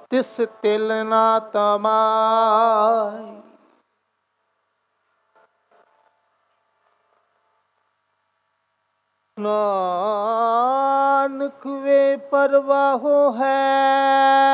ਤਿਸ ਤਿਲ ਨਾ ਤਮਾਈ। ਨਾਨਕ ਵੇ ਪਰਵਾਹੋ ਹੈ